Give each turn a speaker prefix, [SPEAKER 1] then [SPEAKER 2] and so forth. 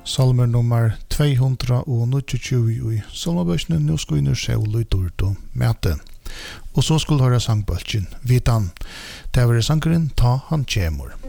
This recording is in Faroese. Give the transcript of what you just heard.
[SPEAKER 1] Salmer nummer 229 i Salmabøsene, nå skoiner sjål i dård og mæte. Og så skulle høre sangbølgen, Vitan. Det var sangeren Ta han kjemur.